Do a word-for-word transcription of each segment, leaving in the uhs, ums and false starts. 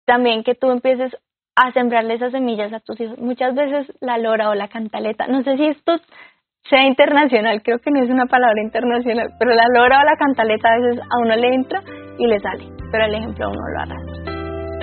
también que tú empieces a sembrarle esas semillas a tus hijos. Muchas veces la lora o la cantaleta, no sé si esto sea internacional, creo que no es una palabra internacional, pero la lora o la cantaleta a veces a uno le entra y le sale, pero el ejemplo a uno lo arrastra.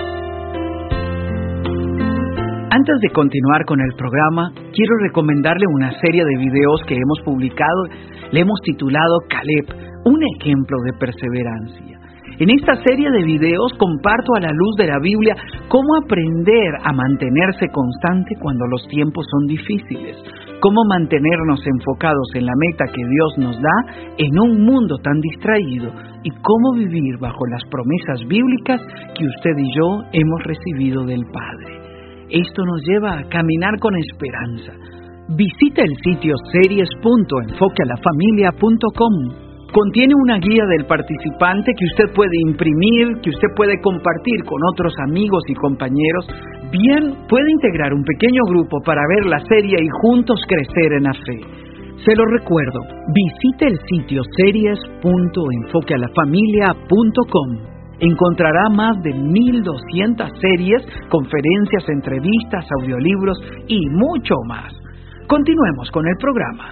Antes de continuar con el programa, quiero recomendarle una serie de videos que hemos publicado. Le hemos titulado Caleb, un ejemplo de perseverancia. En esta serie de videos comparto a la luz de la Biblia cómo aprender a mantenerse constante cuando los tiempos son difíciles, cómo mantenernos enfocados en la meta que Dios nos da en un mundo tan distraído y cómo vivir bajo las promesas bíblicas que usted y yo hemos recibido del Padre. Esto nos lleva a caminar con esperanza. Visita el sitio series punto enfoque a la familia punto com. Contiene una guía del participante que usted puede imprimir, que usted puede compartir con otros amigos y compañeros. Bien, puede integrar un pequeño grupo para ver la serie y juntos crecer en la fe. Se lo recuerdo, visite el sitio series punto enfoque a la familia punto com. Encontrará más de mil doscientas series, conferencias, entrevistas, audiolibros y mucho más. Continuemos con el programa.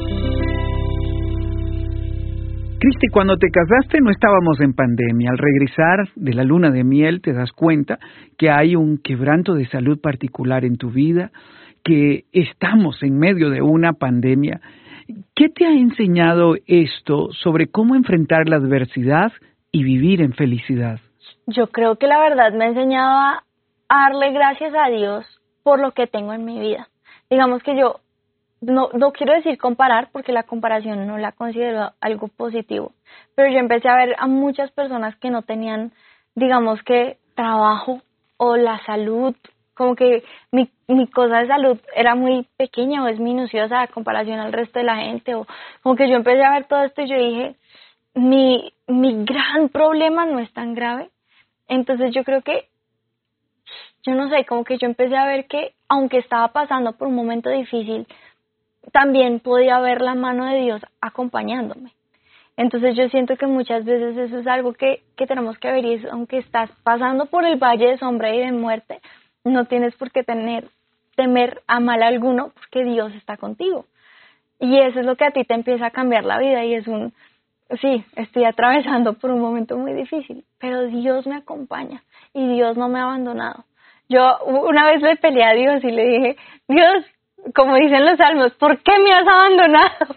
Cristi, cuando te casaste no estábamos en pandemia. Al regresar de la luna de miel te das cuenta que hay un quebranto de salud particular en tu vida, que estamos en medio de una pandemia. ¿Qué te ha enseñado esto sobre cómo enfrentar la adversidad y vivir en felicidad? Yo creo que la verdad me ha enseñado a, a darle gracias a Dios por lo que tengo en mi vida. Digamos que yo no, no quiero decir comparar, porque la comparación no la considero algo positivo, pero yo empecé a ver a muchas personas que no tenían, digamos que, trabajo o la salud, como que mi, mi cosa de salud era muy pequeña o es minuciosa a comparación al resto de la gente, o como que yo empecé a ver todo esto y yo dije, mi, mi gran problema no es tan grave. Entonces yo creo que, yo no sé, como que yo empecé a ver que aunque estaba pasando por un momento difícil, también podía ver la mano de Dios acompañándome. Entonces yo siento que muchas veces eso es algo que, que tenemos que ver, y es, aunque estás pasando por el valle de sombra y de muerte, no tienes por qué tener, temer a mal alguno, porque Dios está contigo. Y eso es lo que a ti te empieza a cambiar la vida, y es un, sí, estoy atravesando por un momento muy difícil, pero Dios me acompaña y Dios no me ha abandonado. Yo una vez le peleé a Dios y le dije, Dios, como dicen los salmos, ¿por qué me has abandonado?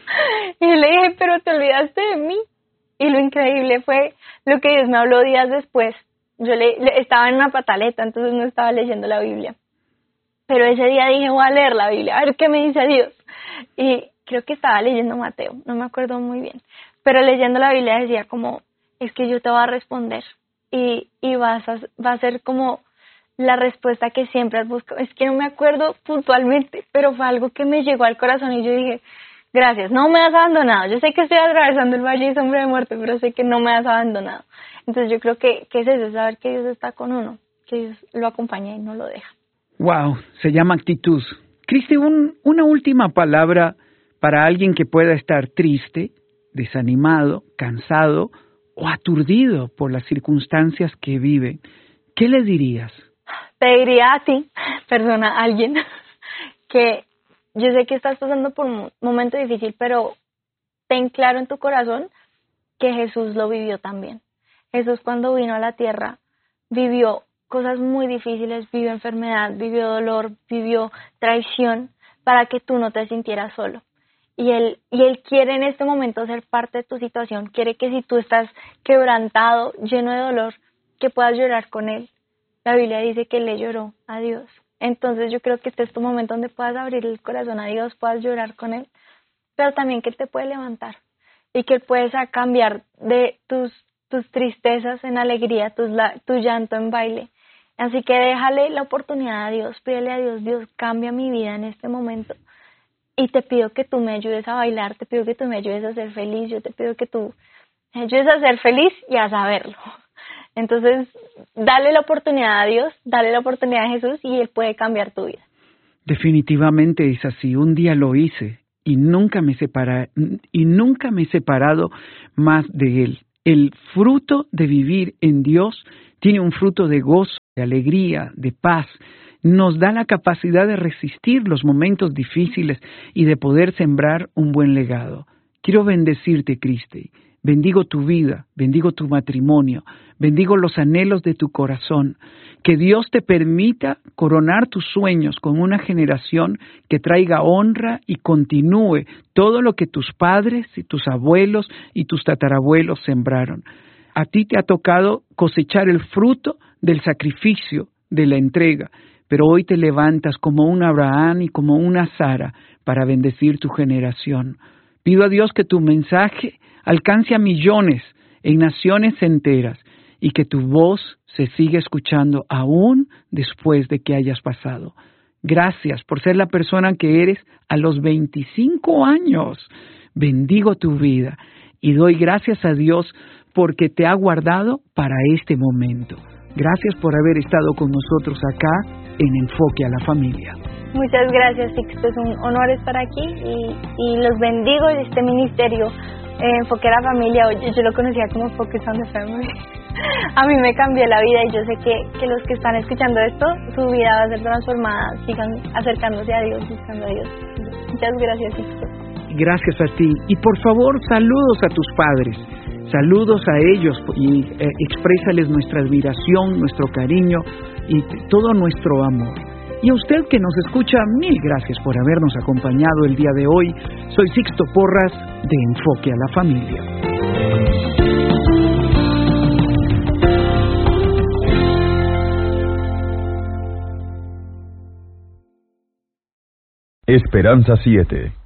Y le dije, pero te olvidaste de mí. Y lo increíble fue lo que Dios me habló días después. Yo le, le estaba en una pataleta, entonces no estaba leyendo la Biblia. Pero ese día dije, voy a leer la Biblia, a ver qué me dice Dios. Y creo que estaba leyendo Mateo, no me acuerdo muy bien. Pero leyendo la Biblia decía como, es que yo te voy a responder. Y, y vas a, va a ser como la respuesta que siempre has buscado. Es que no me acuerdo puntualmente, pero fue algo que me llegó al corazón y yo dije, gracias, no me has abandonado. Yo sé que estoy atravesando el valle de sombra de muerte, pero sé que no me has abandonado. Entonces yo creo que, que es eso, saber que Dios está con uno, que Dios lo acompaña y no lo deja. Wow, se llama actitud. Cristi, un, una última palabra para alguien que pueda estar triste, desanimado, cansado o aturdido por las circunstancias que vive. ¿Qué le dirías? Te diría a ti, perdona, a alguien, que yo sé que estás pasando por un momento difícil, pero ten claro en tu corazón que Jesús lo vivió también. Jesús, cuando vino a la tierra, vivió cosas muy difíciles, vivió enfermedad, vivió dolor, vivió traición, para que tú no te sintieras solo. Y él, y él quiere en este momento ser parte de tu situación, quiere que si tú estás quebrantado, lleno de dolor, que puedas llorar con él. La Biblia dice que él le lloró a Dios. Entonces yo creo que este es tu momento donde puedas abrir el corazón a Dios, puedas llorar con él, pero también que él te puede levantar y que él puede cambiar de tus, tus tristezas en alegría, tus, tu llanto en baile. Así que déjale la oportunidad a Dios, pídele a Dios, Dios, cambia mi vida en este momento. Y te pido que tú me ayudes a bailar, te pido que tú me ayudes a ser feliz, yo te pido que tú me ayudes a ser feliz y a saberlo. Entonces, dale la oportunidad a Dios, dale la oportunidad a Jesús y Él puede cambiar tu vida. Definitivamente es así. Un día lo hice y nunca me separa, y nunca me he separado más de Él. El fruto de vivir en Dios tiene un fruto de gozo, de alegría, de paz. Nos da la capacidad de resistir los momentos difíciles y de poder sembrar un buen legado. Quiero bendecirte, Cristi. Bendigo tu vida, bendigo tu matrimonio, bendigo los anhelos de tu corazón. Que Dios te permita coronar tus sueños con una generación que traiga honra y continúe todo lo que tus padres y tus abuelos y tus tatarabuelos sembraron. A ti te ha tocado cosechar el fruto del sacrificio, de la entrega, pero hoy te levantas como un Abraham y como una Sara para bendecir tu generación. Pido a Dios que tu mensaje alcance a millones en naciones enteras y que tu voz se siga escuchando aún después de que hayas pasado. Gracias por ser la persona que eres a los veinticinco años. Bendigo tu vida y doy gracias a Dios porque te ha guardado para este momento. Gracias por haber estado con nosotros acá en Enfoque a la Familia. Muchas gracias, Sixto. Es un honor estar aquí y, y los bendigo de este ministerio. Eh, Enfoque a la Familia, yo, yo lo conocía como Focus on the Family. A mí me cambió la vida y yo sé que, que los que están escuchando esto, su vida va a ser transformada. Sigan acercándose a Dios, buscando a Dios. Muchas gracias, Sixto. Gracias a ti. Y por favor, saludos a tus padres. Saludos a ellos y eh, exprésales nuestra admiración, nuestro cariño y todo nuestro amor. Y a usted que nos escucha, mil gracias por habernos acompañado el día de hoy. Soy Sixto Porras de Enfoque a la Familia. Esperanza siete.